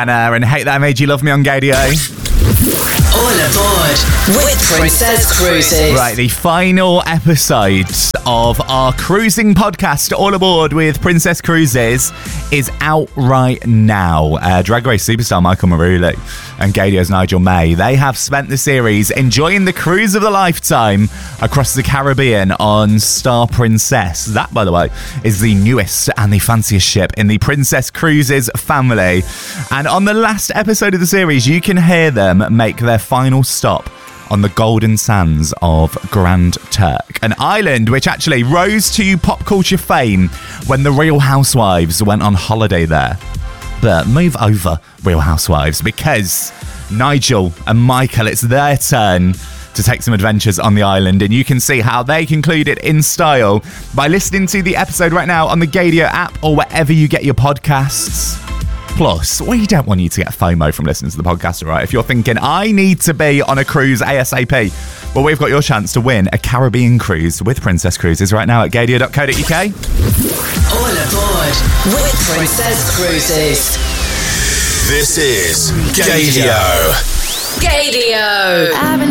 Rihanna and Hate That I Made You Love Me on Gadio. All aboard with Princess Cruises. Right, the final episode of our cruising podcast, All Aboard with Princess Cruises, is out right now. Drag Race superstar Michael Maruli and Gadio's Nigel May, they have spent the series enjoying the cruise of a lifetime across the Caribbean on Star Princess. That, by the way, is the newest and the fanciest ship in the Princess Cruises family. And on the last episode of the series, you can hear them make their final stop on the golden sands of Grand Turk, an island which actually rose to pop culture fame when the Real Housewives went on holiday there. But move over, Real Housewives, because Nigel and Michael, it's their turn to take some adventures on the island, and you can see how they conclude it in style by listening to the episode right now on the Gadio app or wherever you get your podcasts. Plus, we don't want you to get FOMO from listening to the podcast, all right? If you're thinking, I need to be on a cruise ASAP, well, we've got your chance to win a Caribbean cruise with Princess Cruises right now at gadio.co.uk. All aboard with Princess Cruises. This is Gadio. Gadio.